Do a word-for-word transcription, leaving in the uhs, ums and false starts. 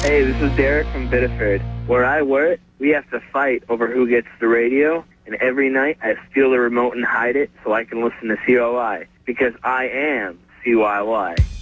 Hey, this is Derek from Biddeford. Where I work, we have to fight over who gets the radio, and every night I steal the remote and hide it so I can listen to C O I, because I am C Y Y.